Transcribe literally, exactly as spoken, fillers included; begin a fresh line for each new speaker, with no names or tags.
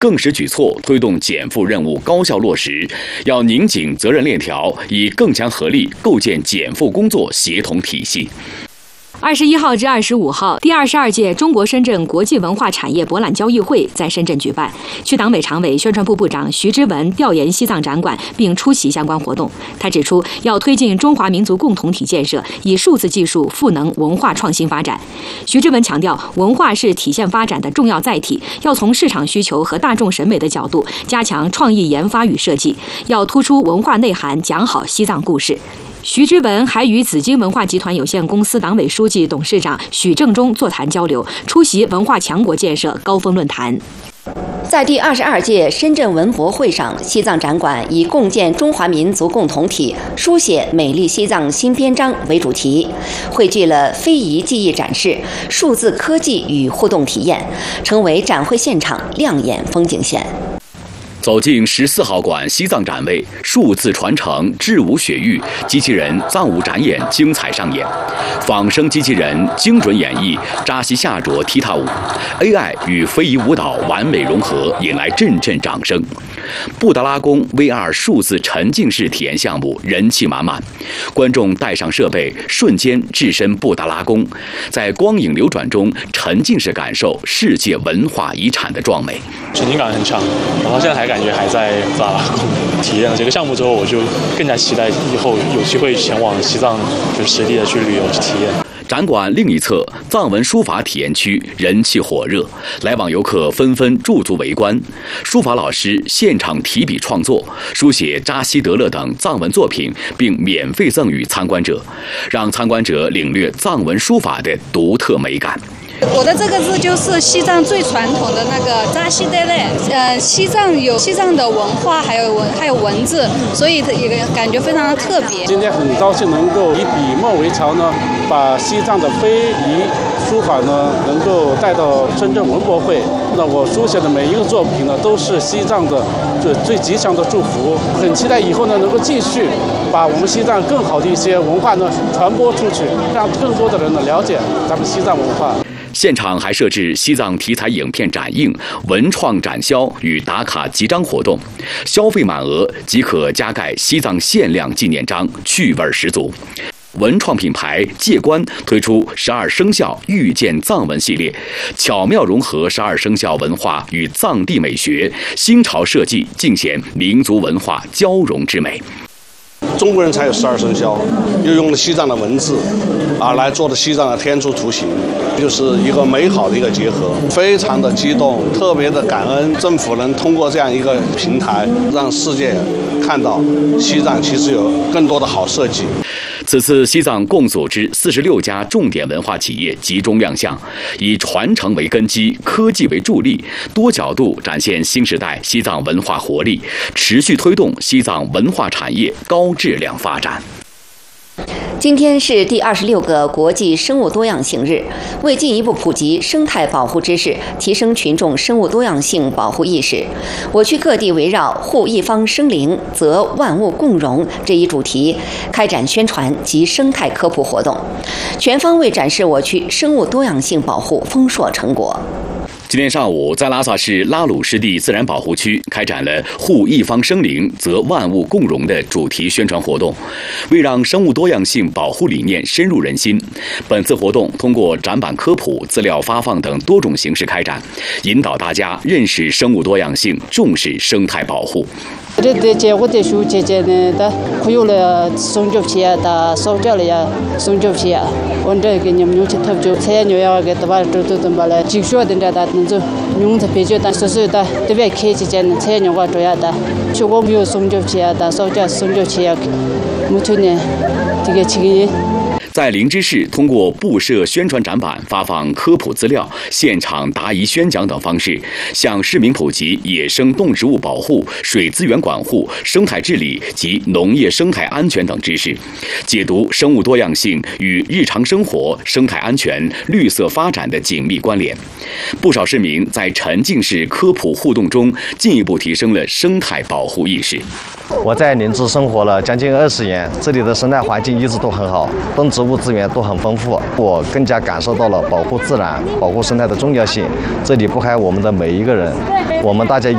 更使举措推动减负任务高效落实，要拧紧责任链条，以更强合力构建减负工作协同体系。
二十一号至二十五号，第二十二届中国深圳国际文化产业博览交易会在深圳举办。区党委常委、宣传部部长徐之文调研西藏展馆，并出席相关活动。他指出，要推进中华民族共同体建设，以数字技术赋能文化创新发展。徐之文强调，文化是体现发展的重要载体，要从市场需求和大众审美的角度加强创意研发与设计，要突出文化内涵，讲好西藏故事。徐之文还与紫金文化集团有限公司党委书记、董事长许正中座谈交流，出席文化强国建设高峰论坛。
在第二十二届深圳文博会上，西藏展馆以共建中华民族共同体、书写美丽西藏新篇章为主题，汇聚了非遗技艺展示、数字科技与互动体验，成为展会现场亮眼风景线。
走进十四号馆西藏展位，数字传承、智舞雪域、机器人藏舞展演精彩上演，仿生机器人精准演绎扎西夏卓踢踏舞 ，A I 与非遗舞蹈完美融合，引来阵阵掌声。布达拉宫 V R 数字沉浸式体验项目人气满满，观众带上设备，瞬间置身布达拉宫，在光影流转中沉浸式感受世界文化遗产的壮美，
沉浸感很强。然后现在还感觉还在布达拉宫体验了这个项目之后，我就更加期待以后有机会前往西藏，就实地的去旅游去体验。
展馆另一侧，藏文书法体验区人气火热，来往游客纷纷驻足围观。书法老师现场提笔创作，书写扎西德勒等藏文作品，并免费赠予参观者，让参观者领略藏文书法的独特美感。
我的这个字就是西藏最传统的那个扎西德勒，呃，西藏有西藏的文化，还有文还有文字，所以也感觉非常的特别。
今天很高兴能够以笔墨为槽呢，把西藏的非遗书法呢能够带到深圳文博会。那我书写的每一个作品呢，都是西藏的最最吉祥的祝福。很期待以后呢能够继续把我们西藏更好的一些文化呢传播出去，让更多的人呢了解咱们西藏文化。
现场还设置西藏题材影片展映、文创展销与打卡集章活动，消费满额即可加盖西藏限量纪念章，趣味十足。文创品牌界观推出十二生肖遇见藏文系列，巧妙融合十二生肖文化与藏地美学，新潮设计尽显民族文化交融之美。
中国人才有十二生肖，又用了西藏的文字啊来做的西藏的天竺图形，就是一个美好的一个结合，非常的激动，特别的感恩政府能通过这样一个平台，让世界看到西藏其实有更多的好设计。
此次西藏共组织四十六家重点文化企业集中亮相，以传承为根基，科技为助力，多角度展现新时代西藏文化活力，持续推动西藏文化产业高质量发展。
今天是第二十六个国际生物多样性日，为进一步普及生态保护知识，提升群众生物多样性保护意识，我区各地围绕护一方生灵，则万物共荣这一主题，开展宣传及生态科普活动，全方位展示我区生物多样性保护丰硕成果。
今天上午，在拉萨市拉鲁湿地自然保护区开展了“护一方生灵，则万物共荣”的主题宣传活动。为让生物多样性保护理念深入人心，本次活动通过展板科普、资料发放等多种形式开展，引导大家认识生物多样性，重视生态保护。
这的结果的书姐姐呢，的会有了送酒皮啊，的烧焦了呀，送酒皮啊，我这个你们用去投酒，菜牛要给的吧，都都都把了，技术的这的那种用的比较的，所以的特别客气点，菜牛我主要的，如果没有送酒皮啊，的烧焦送酒皮啊，没去呢，这个这个。
在林芝市，通过布设宣传展板、发放科普资料、现场答疑宣讲等方式，向市民普及野生动植物保护、水资源管护、生态治理及农业生态安全等知识，解读生物多样性与日常生活、生态安全、绿色发展的紧密关联。不少市民在沉浸式科普互动中，进一步提升了生态保护意识。
我在林芝生活了将近二十年，这里的生态环境一直都很好，动植物资源都很丰富，我更加感受到了保护自然、保护生态的重要性。这离不开我们的每一个人，我们大家